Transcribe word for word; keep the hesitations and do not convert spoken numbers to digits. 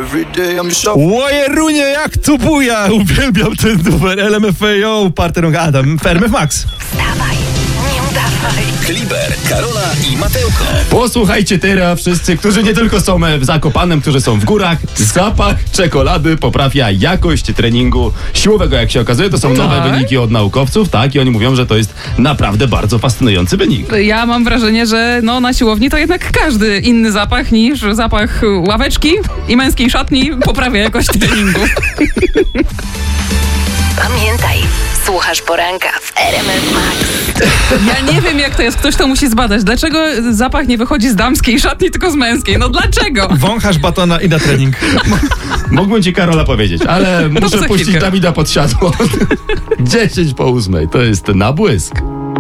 Łojerunie, jak tu buja! Uwielbiam ten numer. L M F A O, Partner Adam, Fermef Max. Wstawaj, nie udawaj. Kliber, Karola i Mateuko. Posłuchajcie teraz wszyscy, którzy nie tylko są w Zakopanem, którzy są w górach. Zapach czekolady poprawia jakość treningu siłowego. Jak się okazuje, to są nowe Tak? wyniki od naukowców, tak? I oni mówią, że to jest naprawdę bardzo fascynujący wynik. Ja mam wrażenie, że no, na siłowni to jednak każdy inny zapach niż zapach ławeczki i męskiej szatni poprawia jakość treningu. Pamiętaj, słuchasz poranka w R M F Max. Ja nie wiem, jak to jest. Ktoś to musi zbadać. Dlaczego zapach nie wychodzi z damskiej szatni, tylko z męskiej? No dlaczego? Wąchasz batona i na trening. Mógłbym ci, Karola, powiedzieć, ale muszę za puścić chwilkę. Dawida pod siadło. dziesięć po ósmej, to jest na błysk.